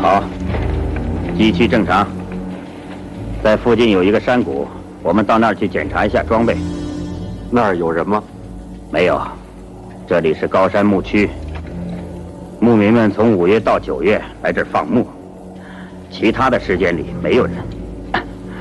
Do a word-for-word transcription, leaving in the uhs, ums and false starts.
好，机器正常。在附近有一个山谷，我们到那儿去检查一下装备。 那儿有人吗？ 没有，这里是高山牧区。牧民们从五月到九月来这儿放牧，其他的时间里没有人。